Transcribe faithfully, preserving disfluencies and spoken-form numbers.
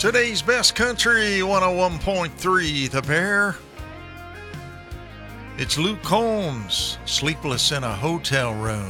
Today's best country, one oh one point three The Bear. It's Luke Combs, Sleepless in a Hotel Room.